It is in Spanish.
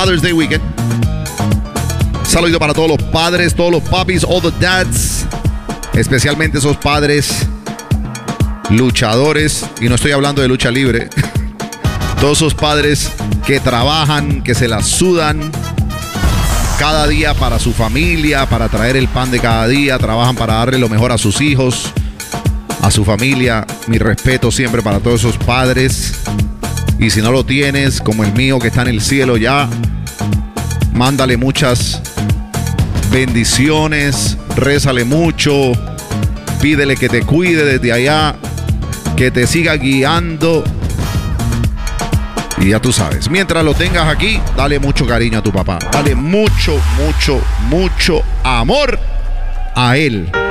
Father's Day weekend. Saludo para todos los padres, todos los papis, all the dads, especialmente esos padres luchadores, y no estoy hablando de lucha libre. Todos esos padres que trabajan, que se la sudan cada día para su familia, para traer el pan de cada día, trabajan para darle lo mejor a sus hijos, a su familia. Mi respeto siempre para todos esos padres. Y si no lo tienes, como el mío que está en el cielo ya, mándale muchas bendiciones, rézale mucho, pídele que te cuide desde allá, que te siga guiando. Y ya tú sabes, mientras lo tengas aquí, dale mucho cariño a tu papá. Dale mucho, mucho, mucho amor a él.